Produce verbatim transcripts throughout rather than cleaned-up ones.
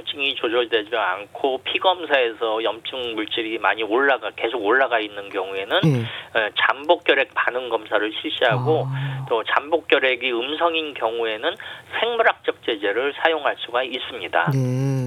통증이 조절되지 않고 피 검사에서 염증 물질이 많이 올라가 계속 올라가 있는 경우에는 네. 잠복결핵 반응 검사를 실시하고 아. 또 잠복결핵이 음성인 경우에는 생물학적 제제를 사용할 수가 있습니다. 네.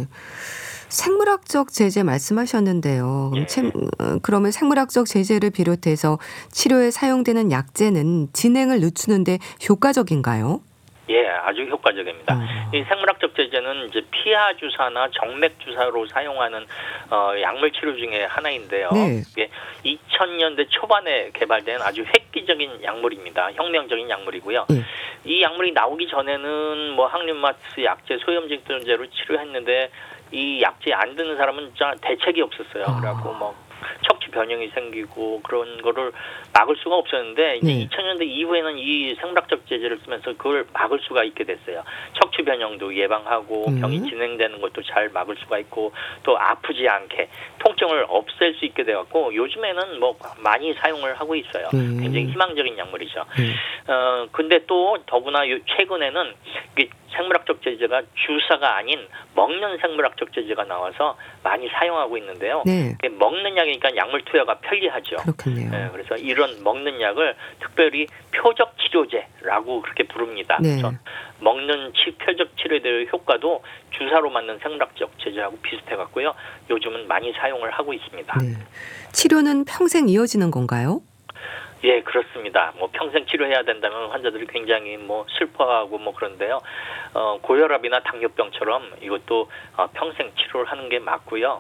생물학적 제제 말씀하셨는데요. 그럼 예. 생, 어, 그러면 생물학적 제제를 비롯해서 치료에 사용되는 약제는 진행을 늦추는데 효과적인가요? 예, 아주 효과적입니다. 어. 이 생물학적 제제는 이제 피하 주사나 정맥 주사로 사용하는 어, 약물 치료 중에 하나인데요. 네. 이게 이천 년대 초반에 개발된 아주 획기적인 약물입니다. 혁명적인 약물이고요. 예. 이 약물이 나오기 전에는 뭐 항류마티스 약제, 소염증제로 치료했는데 이 약제 안 드는 사람은 진짜 대책이 없었어요. 아. 그래갖고 뭐 척추 변형이 생기고 그런 거를 막을 수가 없었는데 이제 네. 이천 년대 이후에는 이 생물학적 제제를 쓰면서 그걸 막을 수가 있게 됐어요. 척추 변형도 예방하고 음. 병이 진행되는 것도 잘 막을 수가 있고 또 아프지 않게 통증을 없앨 수 있게 돼갖고 요즘에는 뭐 많이 사용을 하고 있어요. 음. 굉장히 희망적인 약물이죠. 네. 어 근데 또 더구나 요 최근에는 이게 생물학적 제제가 주사가 아닌 먹는 생물학적 제제가 나와서 많이 사용하고 있는데요. 네. 이게 먹는 약이니까 약물 투여가 편리하죠. 그렇겠네요. 예, 그래서 이런 먹는 약을 특별히 표적 치료제라고 그렇게 부릅니다. 네. 그래서 먹는 치, 표적 치료제의 효과도 주사로 맞는 생물학적 제제하고 비슷해 갖고요. 요즘은 많이 사용을 하고 있습니다. 네. 치료는 평생 이어지는 건가요? 예, 그렇습니다. 뭐 평생 치료해야 된다면 환자들이 굉장히 뭐 슬퍼하고 뭐 그런데요. 어, 고혈압이나 당뇨병처럼 이것도 어, 평생 치료를 하는 게 맞고요.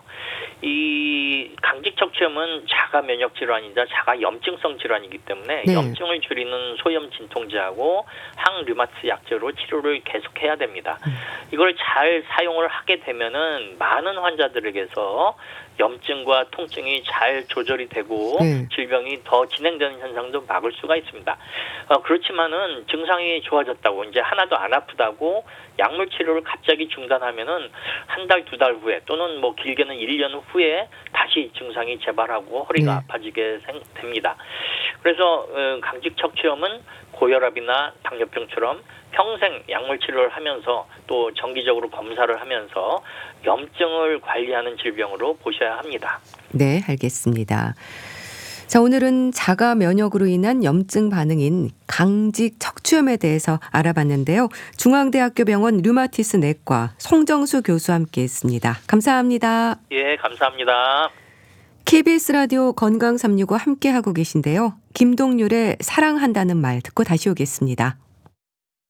이 강직 척추염은 자가 면역 질환이자 자가 염증성 질환이기 때문에 네. 염증을 줄이는 소염 진통제하고 항류마티스 약제로 치료를 계속해야 됩니다. 음. 이걸 잘 사용을 하게 되면은 많은 환자들에게서 염증과 통증이 잘 조절이 되고 네. 질병이 더 진행되는 현상도 막을 수가 있습니다. 어, 그렇지만은 증상이 좋아졌다고 이제 하나도 안 아프다고 약물 치료를 갑자기 중단하면은 한 달, 두 달 후에 또는 뭐 길게는 일 년 후에 다시 증상이 재발하고 허리가 네. 아파지게 생, 됩니다. 그래서 어, 강직 척추염은 고혈압이나 당뇨병처럼 평생 약물 치료를 하면서 또 정기적으로 검사를 하면서 염증을 관리하는 질병으로 보셔야 합니다. 네, 알겠습니다. 자, 오늘은 자가 면역으로 인한 염증 반응인 강직 척추염에 대해서 알아봤는데요. 중앙대학교 병원 류마티스 내과 송정수 교수와 함께했습니다. 감사합니다. 예, 감사합니다. 케이비에스 라디오 건강 삼육오 함께하고 계신데요. 김동률의 사랑한다는 말 듣고 다시 오겠습니다.